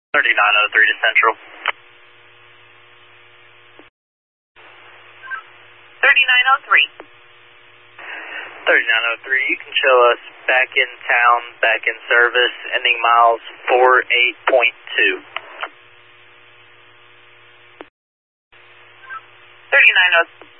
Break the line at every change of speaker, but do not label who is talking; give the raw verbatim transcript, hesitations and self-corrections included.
thirty-nine oh three to Central.
thirty-nine oh three.
thirty-nine oh three, you can show us back in town, back in service, ending miles four eight point two.
thirty-nine oh three.